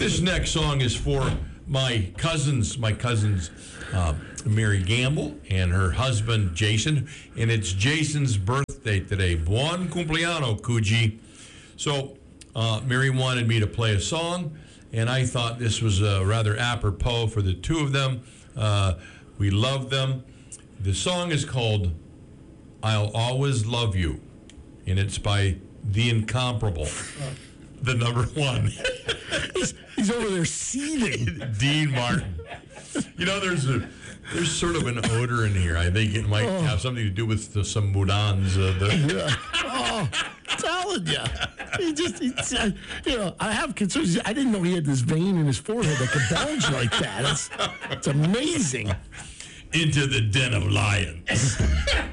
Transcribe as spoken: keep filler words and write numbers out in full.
This next song is for my cousins, my cousins uh, Mary Gamble and her husband Jason, and it's Jason's birthday today. Buon cumpleaños, Cuji. So uh, Mary wanted me to play a song, and I thought this was uh, rather apropos for the two of them. Uh, we love them. The song is called I'll Always Love You, and it's by The Incomparable, the number one. he's, he's over there seething. Dean Martin. You know, there's a there's sort of an odor in here. I think it might Oh. have something to do with the, some Moudans. Uh, the, Yeah. Oh, telling you. He just, he's, uh, you know, I have concerns. I didn't know he had this vein in his forehead that could bulge like that. It's, it's amazing. Into the Den of Lions.